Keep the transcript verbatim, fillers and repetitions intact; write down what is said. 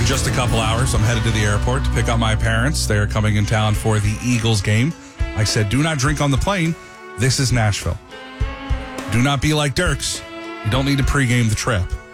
In just a couple hours, I'm headed to the airport to pick up my parents. They're coming in town for the Eagles game. I said, do not drink on the plane. This is Nashville. Do not be like Dirks. You don't need to pregame the trip.